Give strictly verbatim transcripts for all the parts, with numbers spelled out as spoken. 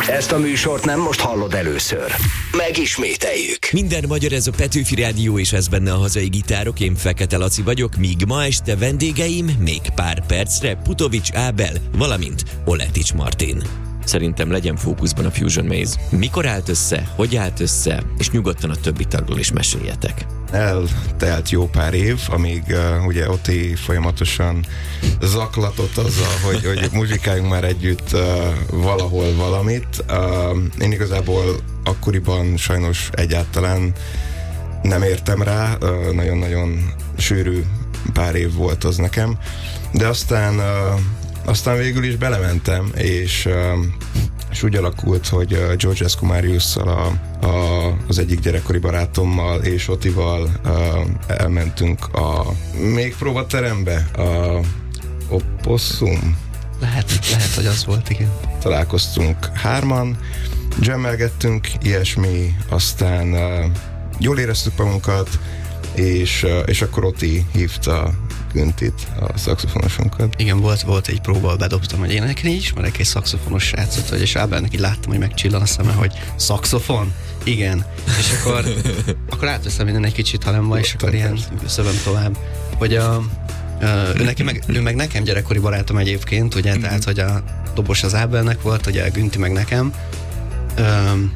Ezt a műsort nem most hallod először. Megismételjük. Minden magyar, ez a Petőfi Rádió, és ez benne a hazai gitárok. Én Fekete Laci vagyok, míg ma este vendégeim még pár percre Putovics Ábel, valamint Oletics Martin. Szerintem legyen fókuszban a Fusion Maze. Mikor állt össze, hogy állt össze, és nyugodtan a többi tagról is meséljetek. Eltelt jó pár év, amíg uh, ugye Oti folyamatosan zaklatott azzal, hogy, hogy muzsikáljunk már együtt uh, valahol valamit. Uh, én igazából akkoriban sajnos egyáltalán nem értem rá, uh, nagyon-nagyon sűrű pár év volt az nekem, de aztán uh, aztán végül is belementem, és, uh, és úgy alakult, hogy uh, George Escumariusszal, a, a, az egyik gyerekkori barátommal és Otival uh, elmentünk a még próbaterembe, a Opossum. Lehet, lehet, hogy az volt, igen. Találkoztunk hárman, jammelgettünk, ilyesmi, aztán uh, jól éreztük magunkat, és, uh, és akkor Oti hívta Güntit, a szaxofonosunkat. Igen, volt, volt egy próba, bedobtam, hogy én nekem így ismerek egy szaxofonos srácot, és Ábelnek így láttam, hogy megcsillan a szeme, hogy szaxofon? Igen. És akkor, akkor átveszem minden egy kicsit, ha nem van, és akkor ilyen szövöm tovább. Hogy a, ő, neki meg, ő meg nekem gyerekkori barátom egyébként, ugye, mm-hmm. tehát, hogy a dobos az Ábelnek volt, ugye a Günti meg nekem. Üm,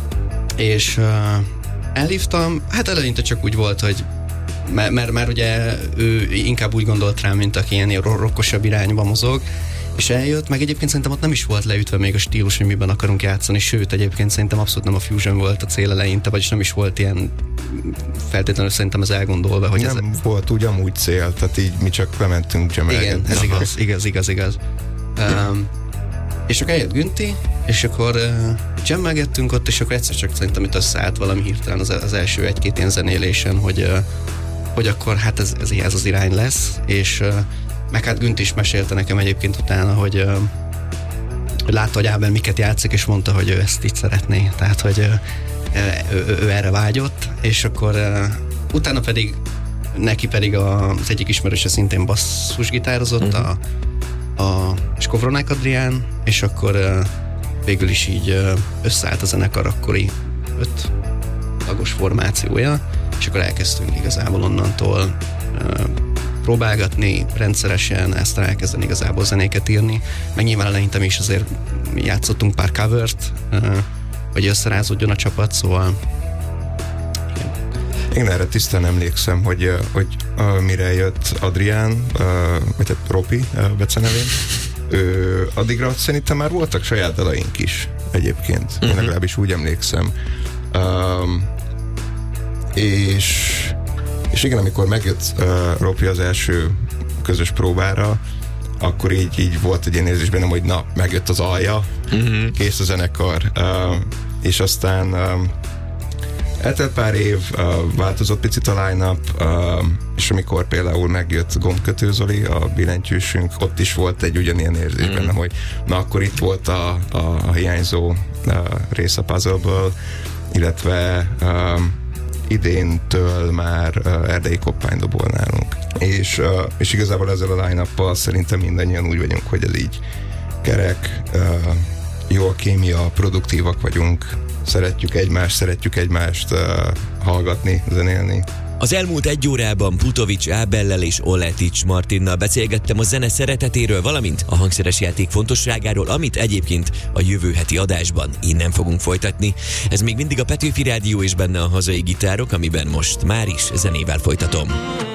és uh, elhívtam, hát eleinte csak úgy volt, hogy Mert, mert, mert ugye ő inkább úgy gondolt rám, mint aki ilyen rockosabb irányba mozog, és eljött, meg egyébként szerintem ott nem is volt leütve még a stílus, hogy miben akarunk játszani, sőt, egyébként szerintem abszolút nem a fusion volt a cél eleinte, vagyis nem is volt ilyen feltétlenül szerintem ez elgondolva, hogy nem ez... volt úgy amúgy cél, tehát így mi csak bementünk jamelgetni. Igen, ez igaz, igaz, igaz, igaz. Um, és akkor eljött Günti, és akkor uh, jammelgettünk ott, és akkor egyszer csak szerintem itt összeállt valami hirtelen az, az első egy-két ilyen zenélésen, hogy uh, hogy akkor hát ez, ez, ez az irány lesz, és uh, meg hát Günt is mesélte nekem egyébként utána, hogy, uh, hogy látta, hogy Ábel miket játszik, és mondta, hogy ő ezt így szeretné, tehát, hogy uh, ő, ő, ő erre vágyott, és akkor uh, utána pedig neki pedig a, az egyik ismerőse szintén basszusgitározott, uh-huh. a, a Skovronák Adrián, és akkor uh, végül is így uh, összeállt a zenekar akkori öt tagos formációja, és akkor elkezdtünk igazából onnantól uh, próbálgatni rendszeresen, ezt elkezdeni igazából zenéket írni, meg nyilván eleinte mi is azért játszottunk pár covert, uh, hogy összerázódjon a csapat, szóval igen. Én erre tisztán emlékszem, hogy, hogy uh, mire jött Adrián, uh, vagy tehát Ropi uh, becenevén, ő, addigra szerintem már voltak saját dalaink is egyébként, uh-huh. én legalábbis úgy emlékszem. Um, és, és igen, amikor megjött uh, Ropi az első közös próbára, akkor így, így volt egy ilyen érzés bennem, hogy na, megjött az alja, uh-huh. kész a zenekar, uh, és aztán uh, eltelt pár év, uh, változott picit a line-up, uh, és amikor például megjött Gombkötő Zoli, a billentyűsünk, ott is volt egy ugyanilyen érzés uh-huh. bennem, hogy na, akkor itt volt a, a, a hiányzó uh, rész a puzzle-ből, illetve uh, idéntől már uh, erdei koppánydobol nálunk. És, uh, és igazából ezzel a line-uppal szerintem mindannyian úgy vagyunk, hogy ez így kerek, uh, jó a kémia, produktívak vagyunk, szeretjük egymást, szeretjük egymást uh, hallgatni, zenélni. Az elmúlt egy órában Putovics Ábellel és Oletics Martinnal beszélgettem a zene szeretetéről, valamint a hangszeres játék fontosságáról, amit egyébként a jövő heti adásban innen fogunk folytatni. Ez még mindig a Petőfi Rádió, és benne a hazai gitárok, amiben most már is zenével folytatom.